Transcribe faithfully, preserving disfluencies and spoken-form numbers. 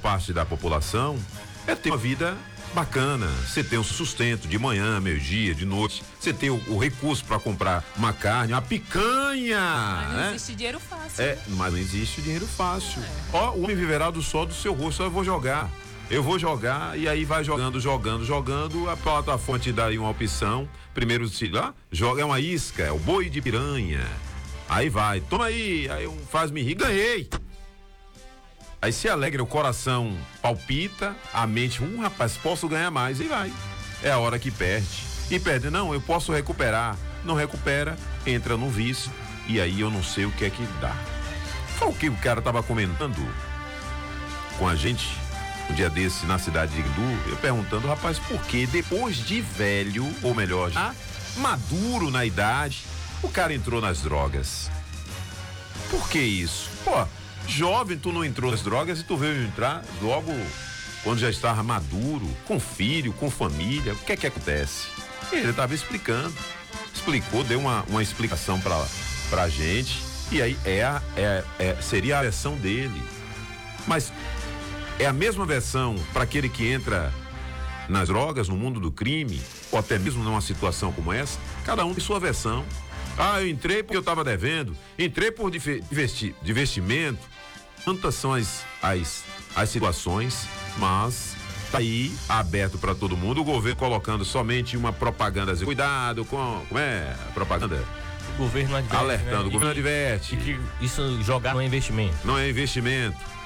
parte da população é ter uma vida bacana. Você tem um sustento de manhã, meio-dia, de noite. Você tem o, o recurso para comprar uma carne, uma picanha. Mas não né? existe dinheiro fácil. É, mas não existe dinheiro fácil. Ó, o homem viverá do sol do seu rosto. Eu vou jogar. Eu vou jogar e aí vai jogando, jogando, jogando. A plataforma te dá aí uma opção. Primeiro, se lá, joga é uma isca, é o boi de piranha. Aí vai, toma aí, aí um faz-me rir, ganhei. Aí se alegra, o coração palpita, a mente, um rapaz, posso ganhar mais, e vai. É a hora que perde. E perde, não, eu posso recuperar. Não recupera, entra no vício, e aí eu não sei o que é que dá. Foi o que o cara tava comentando com a gente, um dia desse, na cidade de Itu, eu perguntando, rapaz, por que depois de velho, ou melhor, já maduro na idade, o cara entrou nas drogas? Por que isso? Pô, jovem, tu não entrou nas drogas e tu veio entrar logo quando já estava maduro, com filho, com família. O que é que acontece? Ele estava explicando, explicou, deu uma, uma explicação pra, pra gente, e aí é, a, é, é seria a versão dele. Mas é a mesma versão para aquele que entra nas drogas, no mundo do crime, ou até mesmo numa situação como essa. Cada um tem sua versão. Ah, eu entrei porque eu estava devendo, entrei por divesti, divestimento. Tantas são as, as, as situações, mas tá aí aberto para todo mundo. O governo colocando somente uma propaganda, assim, cuidado com, como é a propaganda? O governo adverte, alertando, né? o governo e, adverte. E que isso jogar não é investimento. Não é investimento.